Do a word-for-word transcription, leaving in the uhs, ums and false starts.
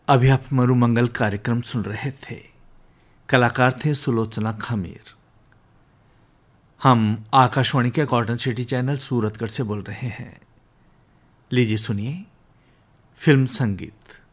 अभी आप मरुमंगल कार्यक्रम सुन रहे थे। कलाकार थे सुलोचना खमीर। हम आकाशवाणी के कॉटन सिटी चैनल सूरतगढ़ से बोल रहे हैं। लीजिए सुनिए फिल्म संगीत।